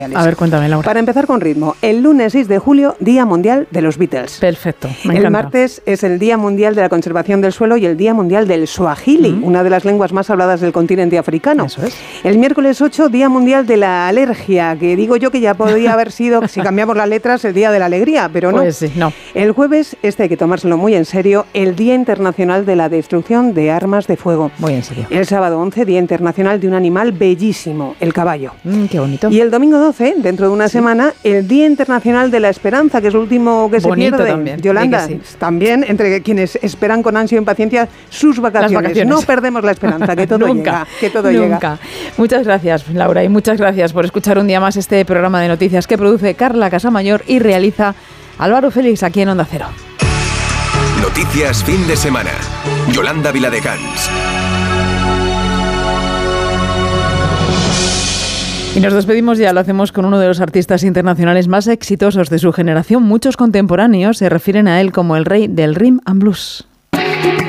A ver, cuéntame, Laura. Para empezar con ritmo, el lunes 6 de julio, Día Mundial de los Beatles. Perfecto, me encanta. El martes es el Día Mundial de la Conservación del Suelo y el Día Mundial del Swahili, una de las lenguas más habladas del continente africano. Eso es. El miércoles 8, Día Mundial de la Alergia, que digo yo que ya podría haber sido, si cambiamos las letras, el Día de la Alegría, pero no. Pues sí, no. El jueves, hay que tomárselo muy en serio, el Día Internacional de la Destrucción de Armas de Fuego. Muy en serio. El sábado 11, Día Internacional de un animal bellísimo, el caballo. Qué bonito. Y el domingo 12, dentro de una semana, el Día Internacional de la Esperanza, que es lo último que bonito se pierde. También. Yolanda, sí. también entre quienes esperan con ansia e impaciencia sus vacaciones. No perdemos la esperanza, que todo llega. Que todo llega. Muchas gracias, Laura, y muchas gracias por escuchar un día más este programa de noticias que produce Carla Casamayor y realiza Álvaro Félix aquí en Onda Cero. Noticias fin de semana. Yolanda Viladecans. Y nos despedimos ya, lo hacemos con uno de los artistas internacionales más exitosos de su generación. Muchos contemporáneos se refieren a él como el rey del rhythm and blues.